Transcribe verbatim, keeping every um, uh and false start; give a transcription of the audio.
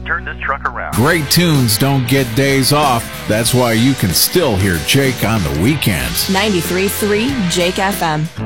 turn this truck around. Great tunes don't get days off. That's why you can still hear Jake on the weekends. ninety-three point three Jake F M.